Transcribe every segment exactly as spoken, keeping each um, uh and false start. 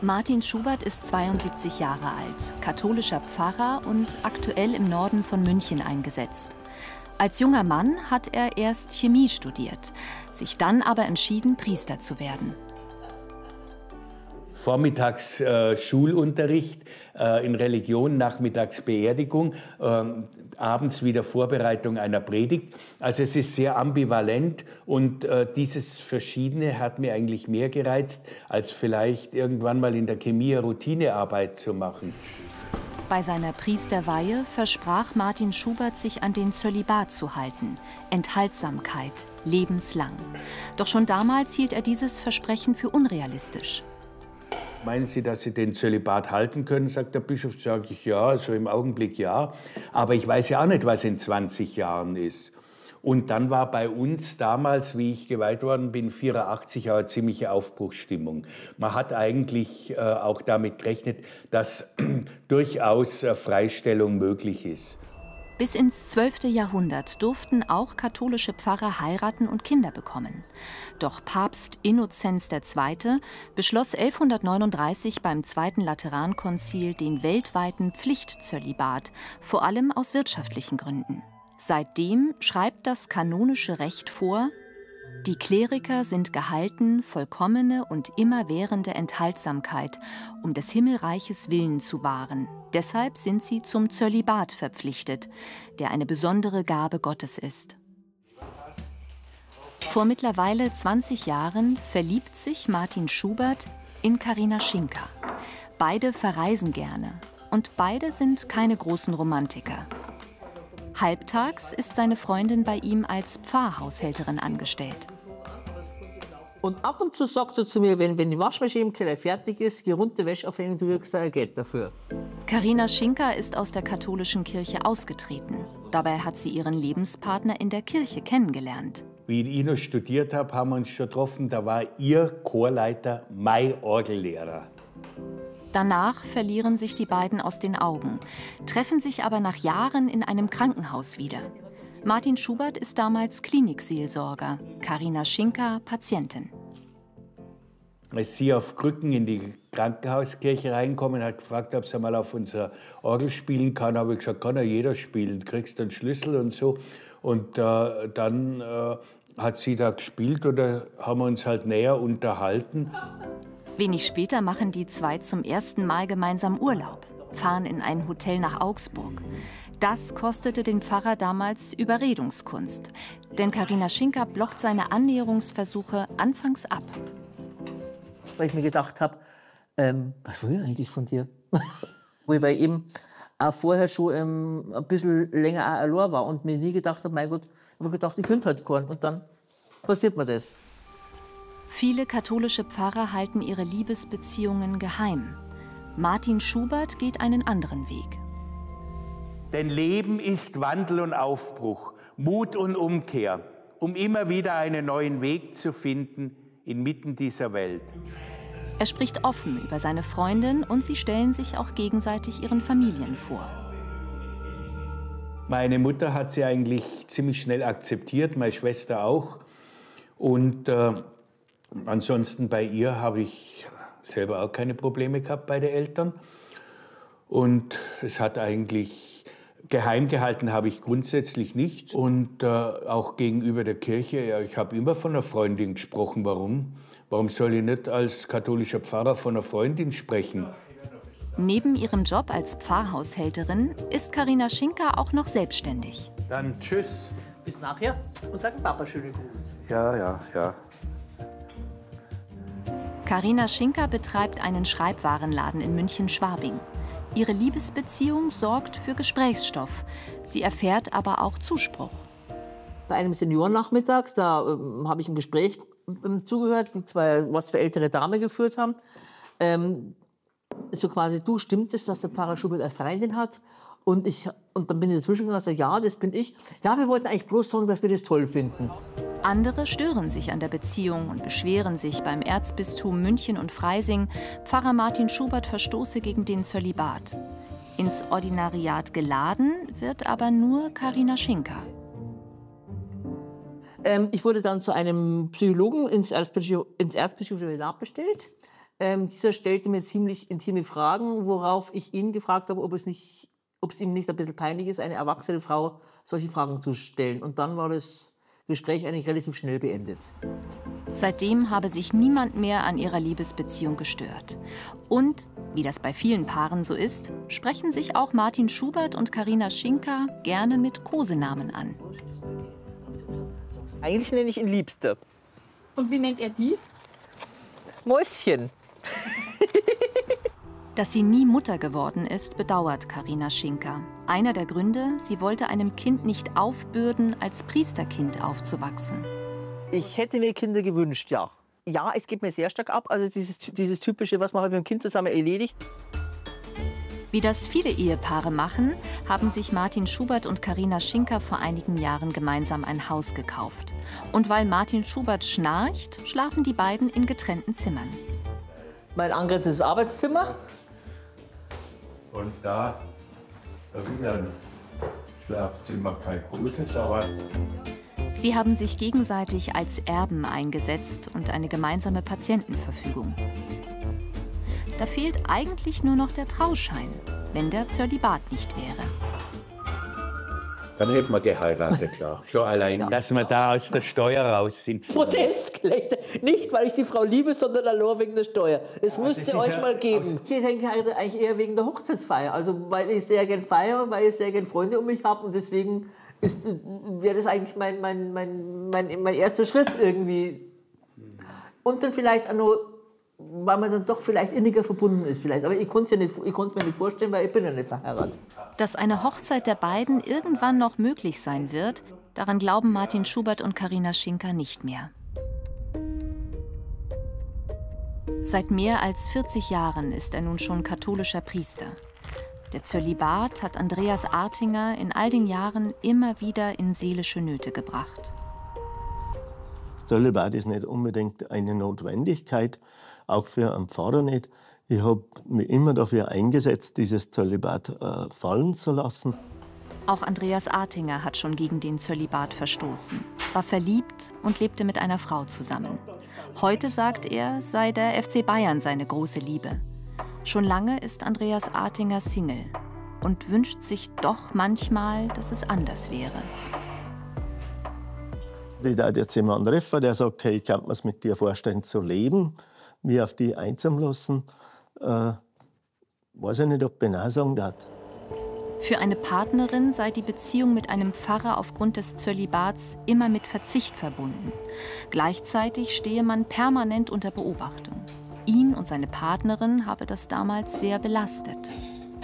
Martin Schubert ist zweiundsiebzig Jahre alt, katholischer Pfarrer und aktuell im Norden von München eingesetzt. Als junger Mann hat er erst Chemie studiert, sich dann aber entschieden, Priester zu werden. Vormittags äh, Schulunterricht äh, in Religion, nachmittags Beerdigung, äh, abends wieder Vorbereitung einer Predigt. Also es ist sehr ambivalent und äh, dieses Verschiedene hat mir eigentlich mehr gereizt, als vielleicht irgendwann mal in der Chemie Routinearbeit zu machen. Bei seiner Priesterweihe versprach Martin Schubert, sich an den Zölibat zu halten. Enthaltsamkeit, lebenslang. Doch schon damals hielt er dieses Versprechen für unrealistisch. Meinen Sie, dass Sie den Zölibat halten können, sagt der Bischof. Sage ich ja, also im Augenblick ja. Aber ich weiß ja auch nicht, was in zwanzig Jahren ist. Und dann war bei uns damals, wie ich geweiht worden bin, vierundachtzig, auch eine ziemliche Aufbruchsstimmung. Man hat eigentlich äh, auch damit gerechnet, dass durchaus äh, Freistellung möglich ist. Bis ins zwölfte Jahrhundert durften auch katholische Pfarrer heiraten und Kinder bekommen. Doch Papst Innozenz der Zweite beschloss elfhundertneununddreißig beim Zweiten Laterankonzil den weltweiten Pflichtzölibat, vor allem aus wirtschaftlichen Gründen. Seitdem schreibt das kanonische Recht vor: Die Kleriker sind gehalten, vollkommene und immerwährende Enthaltsamkeit, um des Himmelreiches Willen zu wahren. Deshalb sind sie zum Zölibat verpflichtet, der eine besondere Gabe Gottes ist. Vor mittlerweile zwanzig Jahren verliebt sich Martin Schubert in Carina Schinka. Beide verreisen gerne und beide sind keine großen Romantiker. Halbtags ist seine Freundin bei ihm als Pfarrhaushälterin angestellt. Und ab und zu sagt er zu mir, wenn, wenn die Waschmaschine im Keller fertig ist, geh runter, Wäsche aufhängen, du kriegst ein Geld dafür. Carina Schinka ist aus der katholischen Kirche ausgetreten. Dabei hat sie ihren Lebenspartner in der Kirche kennengelernt. Wie ich noch studiert habe, haben wir uns schon getroffen. Da war ihr Chorleiter mein Orgellehrer. Danach verlieren sich die beiden aus den Augen, treffen sich aber nach Jahren in einem Krankenhaus wieder. Martin Schubert ist damals Klinikseelsorger, Carina Schinka Patientin. Als sie auf Krücken in die Krankenhauskirche reinkommen, hat gefragt, ob sie mal auf unserer Orgel spielen kann. Habe ich gesagt, kann ja jeder spielen, kriegst einen Schlüssel und so. Und äh, dann äh, hat sie da gespielt oder haben wir uns halt näher unterhalten. Wenig später machen die zwei zum ersten Mal gemeinsam Urlaub, fahren in ein Hotel nach Augsburg. Das kostete den Pfarrer damals Überredungskunst, denn Carina Schinka blockt seine Annäherungsversuche anfangs ab. Weil ich mir gedacht habe, ähm, was will ich eigentlich von dir? Wo ich bei ihm auch vorher schon ähm, ein bisschen länger auch allein war und mir nie gedacht habe, mein Gott, ich habe gedacht, ich finde halt keinen. Und dann passiert mir das. Viele katholische Pfarrer halten ihre Liebesbeziehungen geheim. Martin Schubert geht einen anderen Weg. Denn Leben ist Wandel und Aufbruch, Mut und Umkehr, um immer wieder einen neuen Weg zu finden inmitten dieser Welt. Er spricht offen über seine Freundin und sie stellen sich auch gegenseitig ihren Familien vor. Meine Mutter hat sie eigentlich ziemlich schnell akzeptiert, meine Schwester auch. Und äh, ansonsten bei ihr habe ich selber auch keine Probleme gehabt bei den Eltern. Und es hat eigentlich geheim gehalten habe ich grundsätzlich nichts. Und äh, auch gegenüber der Kirche, ja, ich habe immer von einer Freundin gesprochen. Warum? Warum soll ich nicht als katholischer Pfarrer von einer Freundin sprechen? Neben ihrem Job als Pfarrhaushälterin ist Carina Schinka auch noch selbstständig. Dann tschüss. Bis nachher und sag Papa schönen Gruß. Ja, ja, ja. Carina Schinka betreibt einen Schreibwarenladen in München-Schwabing. Ihre Liebesbeziehung sorgt für Gesprächsstoff. Sie erfährt aber auch Zuspruch. Bei einem Seniorennachmittag, da ähm, habe ich ein Gespräch ähm, zugehört, die zwei, was für ältere Dame geführt haben. Ähm, so quasi, du, stimmt es, dass der Pfarrer Schubert eine Freundin hat? Und, ich, und dann bin ich dazwischen gegangen und gesagt, ja, das bin ich. Ja, wir wollten eigentlich bloß sagen, dass wir das toll finden. Andere stören sich an der Beziehung und beschweren sich beim Erzbistum München und Freising, Pfarrer Martin Schubert verstoße gegen den Zölibat. Ins Ordinariat geladen wird aber nur Carina Schinka. Ähm, ich wurde dann zu einem Psychologen ins Erzbischof, ins Erzbischofsseminar bestellt. Ähm, dieser stellte mir ziemlich intime Fragen, worauf ich ihn gefragt habe, ob es, nicht, ob es ihm nicht ein bisschen peinlich ist, eine erwachsene Frau solche Fragen zu stellen. Und dann war das Gespräch eigentlich relativ schnell beendet. Seitdem habe sich niemand mehr an ihrer Liebesbeziehung gestört. Und, wie das bei vielen Paaren so ist, sprechen sich auch Martin Schubert und Carina Schinker gerne mit Kosenamen an. Eigentlich nenne ich ihn Liebste. Und wie nennt er die? Mäuschen. Dass sie nie Mutter geworden ist, bedauert Carina Schinker. Einer der Gründe, sie wollte einem Kind nicht aufbürden, als Priesterkind aufzuwachsen. Ich hätte mir Kinder gewünscht, ja. Ja, es geht mir sehr stark ab. Also dieses, dieses typische, was man halt mit dem Kind zusammen erledigt. Wie das viele Ehepaare machen, haben sich Martin Schubert und Carina Schinker vor einigen Jahren gemeinsam ein Haus gekauft. Und weil Martin Schubert schnarcht, schlafen die beiden in getrennten Zimmern. Mein angrenzendes Arbeitszimmer. Und da, da wieder ein Schlafzimmer, kein großes, aber... Sie haben sich gegenseitig als Erben eingesetzt und eine gemeinsame Patientenverfügung. Da fehlt eigentlich nur noch der Trauschein, wenn der Zölibat nicht wäre. Dann hätten wir geheiratet, ja. Schon allein, ja. Dass wir da aus der Steuer raus sind. Protestgelächter. Nicht, weil ich die Frau liebe, sondern allein wegen der Steuer. Es ja, müsste euch ja mal geben. Ich denke eigentlich eher wegen der Hochzeitsfeier. Also, weil ich sehr gern feiere, weil ich sehr gern Freunde um mich habe. Und deswegen wäre das eigentlich mein, mein, mein, mein, mein erster Schritt irgendwie. Und dann vielleicht auch noch, weil man dann doch vielleicht inniger verbunden ist. Vielleicht. Aber ich konnte es ja mir nicht vorstellen, weil ich bin ja nicht verheiratet. Dass eine Hochzeit der beiden irgendwann noch möglich sein wird, daran glauben Martin Schubert und Carina Schinker nicht mehr. Seit mehr als vierzig Jahren ist er nun schon katholischer Priester. Der Zölibat hat Andreas Artinger in all den Jahren immer wieder in seelische Nöte gebracht. Das Zölibat ist nicht unbedingt eine Notwendigkeit, auch für einen Pfarrer nicht. Ich habe mich immer dafür eingesetzt, dieses Zölibat äh, fallen zu lassen. Auch Andreas Artinger hat schon gegen den Zölibat verstoßen, war verliebt und lebte mit einer Frau zusammen. Heute, sagt er, sei der F C Bayern seine große Liebe. Schon lange ist Andreas Artinger Single und wünscht sich doch manchmal, dass es anders wäre. Ich darf jetzt jemanden treffen, der sagt, hey, ich kann mir es mit dir vorstellen zu leben, mich auf die einzulassen. Äh, weiß ich nicht, ob ich Nein sagen darf. Für eine Partnerin sei die Beziehung mit einem Pfarrer aufgrund des Zölibats immer mit Verzicht verbunden. Gleichzeitig stehe man permanent unter Beobachtung. Ihn und seine Partnerin habe das damals sehr belastet.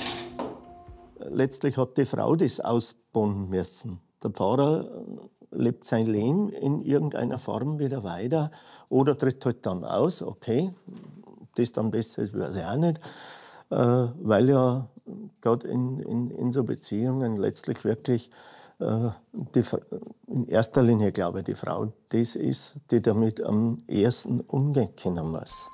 Letztlich hat die Frau das ausbauen müssen. Der Pfarrer lebt sein Leben in irgendeiner Form wieder weiter oder tritt halt dann aus, okay, das dann besser ist, weiß ich auch nicht, äh, weil ja gerade in, in, in so Beziehungen letztlich wirklich äh, die, in erster Linie, glaube ich, die Frau das ist, die damit am ehesten umgehen können muss.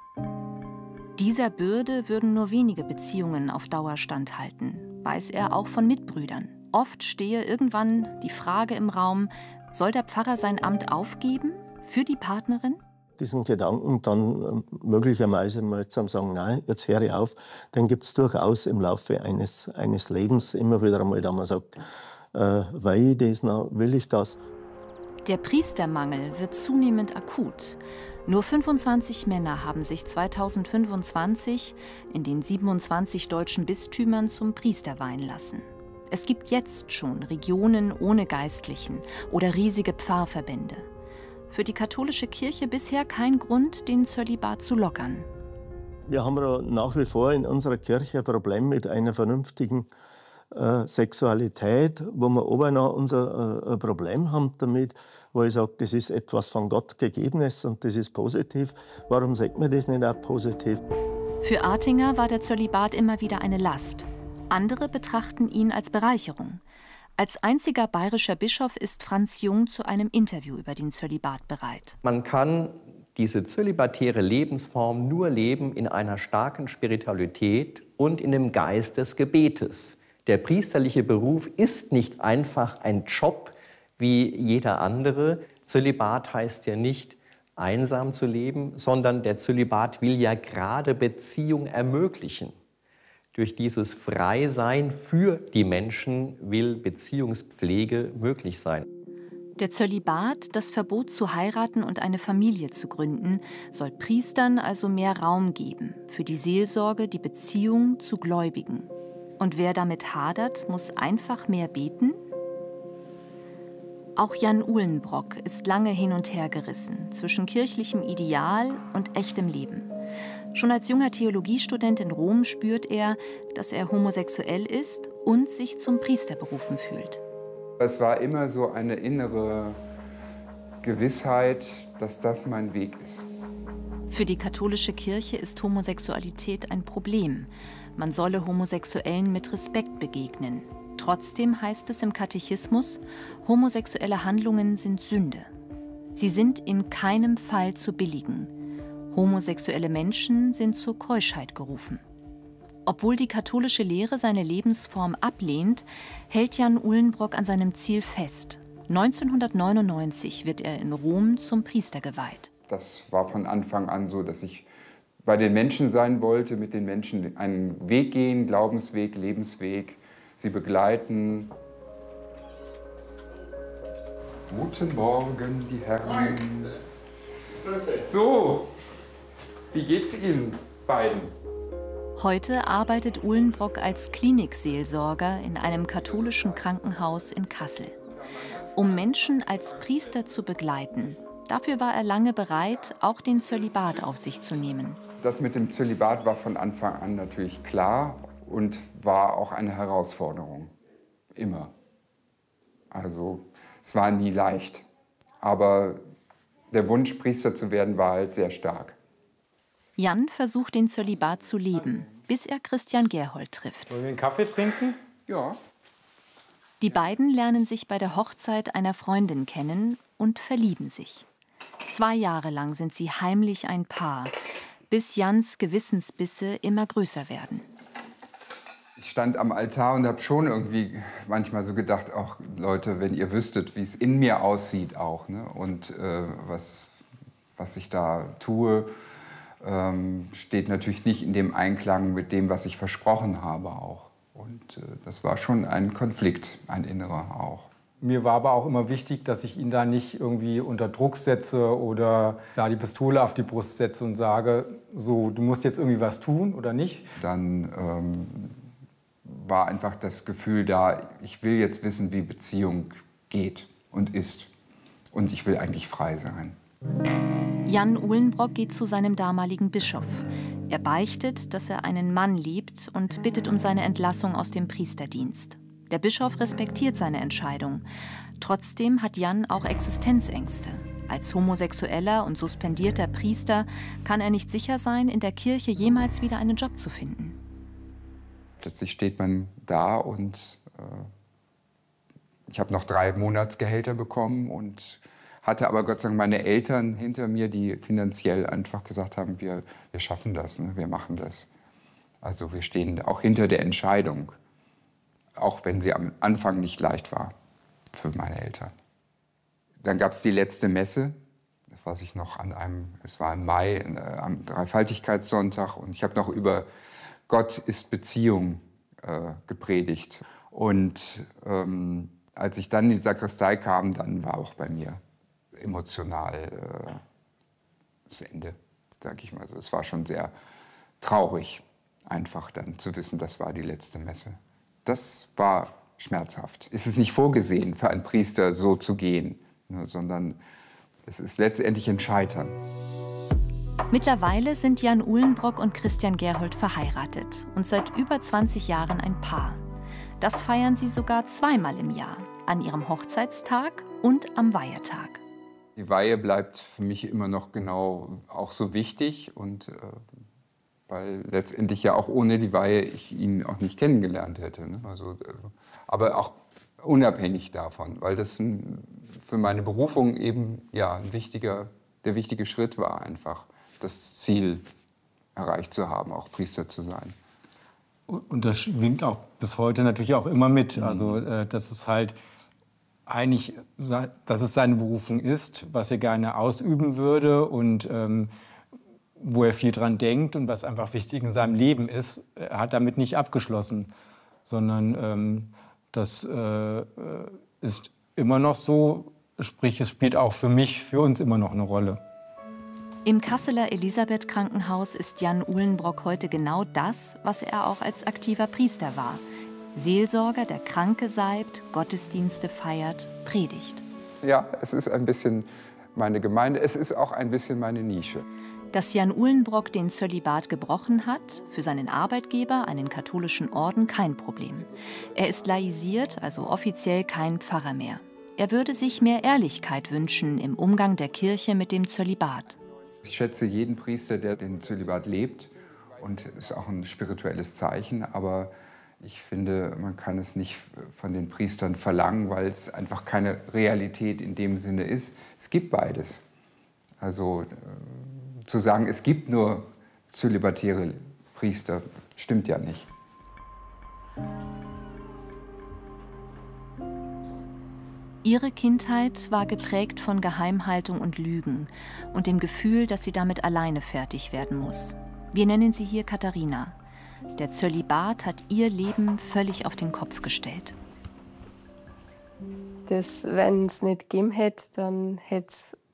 Dieser Bürde würden nur wenige Beziehungen auf Dauer standhalten, weiß er auch von Mitbrüdern. Oft stehe irgendwann die Frage im Raum, soll der Pfarrer sein Amt aufgeben für die Partnerin? Diesen Gedanken dann möglicherweise mal zu sagen, nein, jetzt höre ich auf, dann gibt es durchaus im Laufe eines, eines Lebens immer wieder einmal, da man sagt, äh, will ich das noch, will ich das? Der Priestermangel wird zunehmend akut. Nur fünfundzwanzig Männer haben sich zweitausendfünfundzwanzig in den siebenundzwanzig deutschen Bistümern zum Priester weihen lassen. Es gibt jetzt schon Regionen ohne Geistlichen oder riesige Pfarrverbände. Für die katholische Kirche bisher kein Grund, den Zölibat zu lockern. Wir haben nach wie vor in unserer Kirche ein Problem mit einer vernünftigen äh, Sexualität, wo wir aber noch unser äh, Problem haben damit, wo ich sage, das ist etwas von Gott Gegebenes und das ist positiv. Warum sagt man das nicht auch positiv? Für Artinger war der Zölibat immer wieder eine Last. Andere betrachten ihn als Bereicherung. Als einziger bayerischer Bischof ist Franz Jung zu einem Interview über den Zölibat bereit. Man kann diese zölibatäre Lebensform nur leben in einer starken Spiritualität und in dem Geist des Gebetes. Der priesterliche Beruf ist nicht einfach ein Job wie jeder andere. Zölibat heißt ja nicht, einsam zu leben, sondern der Zölibat will ja gerade Beziehung ermöglichen. Durch dieses Freisein für die Menschen will Beziehungspflege möglich sein. Der Zölibat, das Verbot zu heiraten und eine Familie zu gründen, soll Priestern also mehr Raum geben für die Seelsorge, die Beziehung zu Gläubigen. Und wer damit hadert, muss einfach mehr beten? Auch Jan Uhlenbrock ist lange hin und her gerissen zwischen kirchlichem Ideal und echtem Leben. Schon als junger Theologiestudent in Rom spürt er, dass er homosexuell ist und sich zum Priester berufen fühlt. Es war immer so eine innere Gewissheit, dass das mein Weg ist. Für die katholische Kirche ist Homosexualität ein Problem. Man solle Homosexuellen mit Respekt begegnen. Trotzdem heißt es im Katechismus, homosexuelle Handlungen sind Sünde. Sie sind in keinem Fall zu billigen. Homosexuelle Menschen sind zur Keuschheit gerufen. Obwohl die katholische Lehre seine Lebensform ablehnt, hält Jan Uhlenbrock an seinem Ziel fest. neunzehnhundertneunundneunzig wird er in Rom zum Priester geweiht. Das war von Anfang an so, dass ich bei den Menschen sein wollte, mit den Menschen einen Weg gehen, Glaubensweg, Lebensweg, sie begleiten. Guten Morgen, die Herren. So, wie geht's Ihnen beiden? Heute arbeitet Uhlenbrock als Klinikseelsorger in einem katholischen Krankenhaus in Kassel. Um Menschen als Priester zu begleiten, dafür war er lange bereit, auch den Zölibat auf sich zu nehmen. Das mit dem Zölibat war von Anfang an natürlich klar und war auch eine Herausforderung. Immer. Also es war nie leicht. Aber der Wunsch, Priester zu werden, war halt sehr stark. Jan versucht, den Zölibat zu leben, bis er Christian Gerhold trifft. Wollen wir einen Kaffee trinken? Ja. Die beiden lernen sich bei der Hochzeit einer Freundin kennen und verlieben sich. Zwei Jahre lang sind sie heimlich ein Paar, bis Jans Gewissensbisse immer größer werden. Ich stand am Altar und habe schon irgendwie manchmal so gedacht, ach Leute, wenn ihr wüsstet, wie es in mir aussieht auch, ne? Und äh, was, was ich da tue, ähm, steht natürlich nicht in dem Einklang mit dem, was ich versprochen habe auch. Und äh, das war schon ein Konflikt, ein innerer auch. Mir war aber auch immer wichtig, dass ich ihn da nicht irgendwie unter Druck setze oder da die Pistole auf die Brust setze und sage, so, du musst jetzt irgendwie was tun oder nicht. Dann ähm, war einfach das Gefühl da, ich will jetzt wissen, wie Beziehung geht und ist. Und ich will eigentlich frei sein. Jan Uhlenbrock geht zu seinem damaligen Bischof. Er beichtet, dass er einen Mann liebt und bittet um seine Entlassung aus dem Priesterdienst. Der Bischof respektiert seine Entscheidung. Trotzdem hat Jan auch Existenzängste. Als homosexueller und suspendierter Priester kann er nicht sicher sein, in der Kirche jemals wieder einen Job zu finden. Plötzlich steht man da und äh, ich habe noch drei Monatsgehälter bekommen und hatte aber Gott sei Dank meine Eltern hinter mir, die finanziell einfach gesagt haben, wir, wir schaffen das, ne? Wir machen das. Also wir stehen auch hinter der Entscheidung, auch wenn sie am Anfang nicht leicht war für meine Eltern. Dann gab es die letzte Messe, das weiß ich noch, an einem, es war im Mai, äh, am Dreifaltigkeitssonntag und ich habe noch über Gott ist Beziehung äh, gepredigt. Und ähm, als ich dann in die Sakristei kam, dann war auch bei mir emotional äh, das Ende, sage ich mal so. Es war schon sehr traurig, einfach dann zu wissen, das war die letzte Messe. Das war schmerzhaft. Es ist nicht vorgesehen, für einen Priester so zu gehen, ne, sondern es ist letztendlich ein Scheitern. Mittlerweile sind Jan Uhlenbrock und Christian Gerhold verheiratet und seit über zwanzig Jahren ein Paar. Das feiern sie sogar zweimal im Jahr, an ihrem Hochzeitstag und am Weihetag. Die Weihe bleibt für mich immer noch genau auch so wichtig, und, äh, weil letztendlich ja auch ohne die Weihe ich ihn auch nicht kennengelernt hätte. Ne? Also, äh, aber auch unabhängig davon, weil das ein, für meine Berufung eben ja, ein wichtiger, der wichtige Schritt war, einfach das Ziel erreicht zu haben, auch Priester zu sein. Und das schwingt auch bis heute natürlich auch immer mit. Also, äh, dass es halt eigentlich, dass es seine Berufung ist, was er gerne ausüben würde und ähm, wo er viel dran denkt und was einfach wichtig in seinem Leben ist. Er hat damit nicht abgeschlossen, sondern ähm, das äh, ist immer noch so, sprich es spielt auch für mich, für uns immer noch eine Rolle. Im Kasseler Elisabeth-Krankenhaus ist Jan Uhlenbrock heute genau das, was er auch als aktiver Priester war. Seelsorger, der Kranke salbt, Gottesdienste feiert, predigt. Ja, es ist ein bisschen meine Gemeinde, es ist auch ein bisschen meine Nische. Dass Jan Uhlenbrock den Zölibat gebrochen hat, für seinen Arbeitgeber, einen katholischen Orden, kein Problem. Er ist laisiert, also offiziell kein Pfarrer mehr. Er würde sich mehr Ehrlichkeit wünschen im Umgang der Kirche mit dem Zölibat. Ich schätze jeden Priester, der den Zölibat lebt, und ist auch ein spirituelles Zeichen, aber ich finde, man kann es nicht von den Priestern verlangen, weil es einfach keine Realität in dem Sinne ist. Es gibt beides. Also äh, zu sagen, es gibt nur zölibatäre Priester, stimmt ja nicht. Ihre Kindheit war geprägt von Geheimhaltung und Lügen und dem Gefühl, dass sie damit alleine fertig werden muss. Wir nennen sie hier Katharina. Der Zölibat hat ihr Leben völlig auf den Kopf gestellt. Das, wenn es nicht gegeben hätte, dann hätte es